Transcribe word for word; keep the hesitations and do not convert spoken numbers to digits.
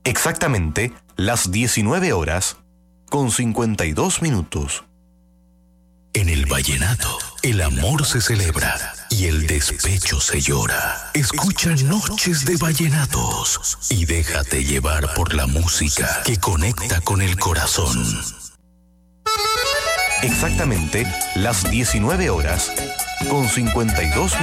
Exactamente las diecinueve horas con cincuenta y dos minutos. En el vallenato, el amor se celebra y el despecho se llora. Escucha Noches de Vallenatos y déjate llevar por la música que conecta con el corazón. Exactamente las diecinueve horas con cincuenta y dos minutos.